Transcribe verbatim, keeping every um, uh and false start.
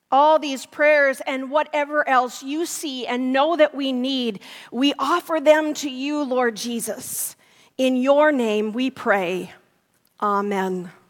All these prayers and whatever else you see and know that we need, we offer them to you, Lord Jesus. In your name we pray. Amen.